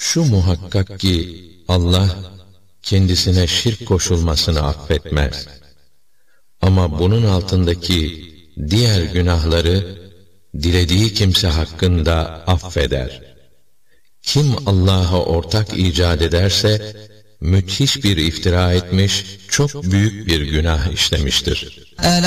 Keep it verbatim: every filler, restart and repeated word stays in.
Şu muhakkak ki Allah kendisine şirk koşulmasını affetmez. Ama bunun altındaki diğer günahları dilediği kimse hakkında affeder. Kim Allah'a ortak icat ederse müthiş bir iftira etmiş, çok büyük bir günah işlemiştir.